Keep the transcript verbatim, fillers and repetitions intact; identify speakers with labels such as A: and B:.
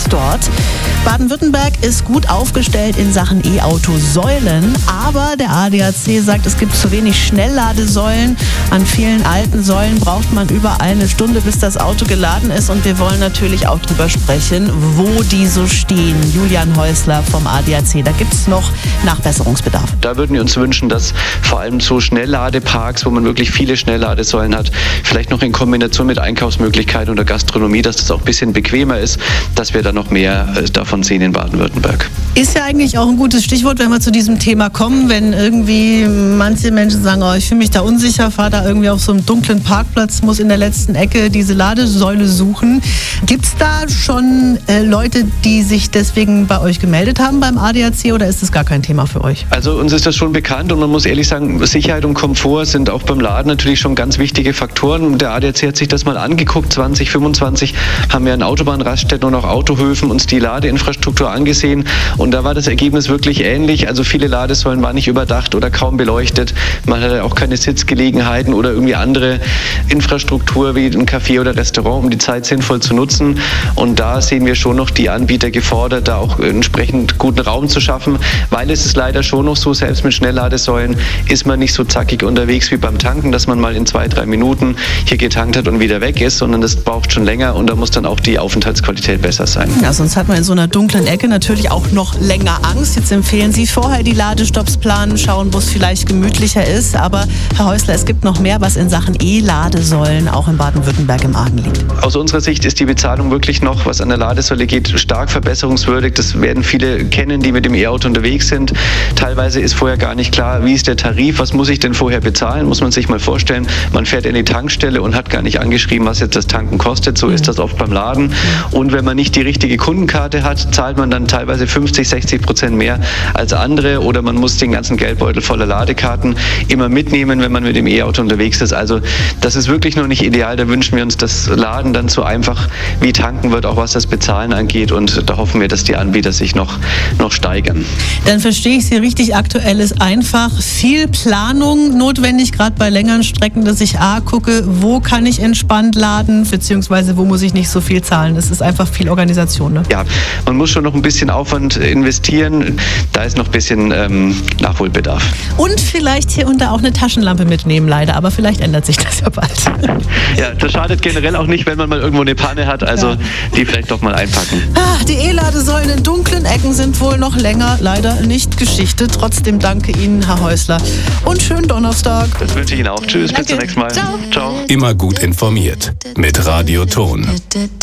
A: dort. Baden-Württemberg ist gut aufgestellt in Sachen E-Auto-Säulen, aber der A D A C sagt, es gibt zu wenig Schnellladesäulen. An vielen alten Säulen braucht man über eine Stunde, bis das Auto geladen ist, und wir wollen natürlich auch drüber sprechen, wo die so stehen. Julian Häusler vom A D A C, da gibt es noch Nachbesserungsbedarf.
B: Da würden wir uns wünschen, dass vor allem so Schnellladeparks, wo man wirklich viele Schnellladesäulen hat, vielleicht noch in Kombination mit Einkaufsmöglichkeiten oder Gastronomie, dass das auch ein bisschen bequemer ist, dass wir da noch mehr davon sehen in Baden-Württemberg.
A: Ist ja eigentlich auch ein gutes Stichwort, wenn wir zu diesem Thema kommen, wenn irgendwie manche Menschen sagen, oh, ich fühle mich da unsicher, fahre da irgendwie auf so einem dunklen Parkplatz, muss in der letzten Ecke diese Ladesäule suchen. Gibt es da schon äh, Leute, die sich deswegen bei euch gemeldet haben beim A D A C, oder ist das gar kein Thema für euch?
B: Also uns ist das schon bekannt, und man muss ehrlich sagen, Sicherheit und Komfort sind auch beim Laden natürlich schon ganz wichtige Faktoren. Der A D A C hat sich das mal angeguckt. zwanzig fünfundzwanzig haben wir an Autobahnraststätten und auch Autohöfen uns die Ladeinfrastruktur angesehen, und da war das Ergebnis wirklich ähnlich. Also viele Ladesäulen waren nicht überdacht oder kaum beleuchtet. Man hatte auch keine Sitzgelegenheiten oder irgendwie andere Infrastruktur wie ein Café oder Restaurant, um die Zeit sinnvoll zu nutzen. Und da sehen wir schon noch die Anbieter gefordert, da auch entsprechend guten Raum zu schaffen, weil es ist leider schon noch so, selbst mit Schnellladesäulen ist man nicht so zackig unterwegs wie beim Tanken, dass man mal in zwei, drei Minuten hier getankt hat und wieder weg ist, sondern das braucht schon länger, und da muss dann auch die Aufenthaltsqualität besser sein.
A: Ja, sonst hat man in so einer dunklen Ecke natürlich auch noch länger Angst. Jetzt empfehlen Sie vorher die Ladestopps planen, schauen, wo es vielleicht gemütlicher ist. Aber Herr Häusler, es gibt noch mehr, was in Sachen E-Ladesäulen auch in Baden-Württemberg im Argen liegt.
B: Aus unserer Sicht ist die Bezahlung wirklich noch, was an der Ladesäule geht, stark verbesserungswürdig. Das werden viele kennen, die mit dem E-Auto unterwegs sind. Teilweise ist vorher gar nicht klar, wie ist der Tarif, was muss ich denn vorher bezahlen, muss man sich mal vorstellen. Man fährt in die Tankstelle und hat gar nicht angeschrieben, was jetzt das Tanken kostet. So ist das oft beim Laden. Und wenn man nicht die richtige Kundenkarte hat, zahlt man dann teilweise fünfzig, sechzig Prozent mehr als andere, oder man muss den ganzen Geldbeutel voller Ladekarten immer mitnehmen, wenn man mit dem E-Auto unterwegs ist. Also das ist wirklich noch nicht ideal. Da wünschen wir uns, dass Laden dann so einfach wie tanken wird, auch was das Bezahlen angeht, und da hoffen wir, dass die Anbieter sich noch, noch steigern.
A: Dann verstehe ich Sie richtig, aktuell ist einfach viel Planung notwendig, gerade bei längeren Strecken, dass ich A, gucke, wo kann ich entspannt laden, beziehungsweise wo muss ich nicht so viel zahlen. Das ist einfach viel Organisation. Ne?
B: Ja, man muss schon noch ein bisschen Aufwand investieren. Da ist noch ein bisschen ähm, Nachholbedarf.
A: Und vielleicht hier und da auch eine Taschenlampe mitnehmen, leider. Aber vielleicht ändert sich das ja bald.
B: Ja, das schadet generell auch nicht, wenn man mal irgendwo eine Panne hat. Also ja, die vielleicht doch mal einpacken.
A: Ah, die E-Ladesäulen in dunklen Ecken sind wohl noch länger leider nicht Geschichte. Trotzdem danke Ihnen, Herr Häusler. Und schönen Donnerstag.
B: Das wünsche ich Ihnen auch. Tschüss,
A: danke.
B: Bis zum nächsten Mal.
A: Ciao.
B: Ciao.
C: Immer gut informiert mit Radio Ton.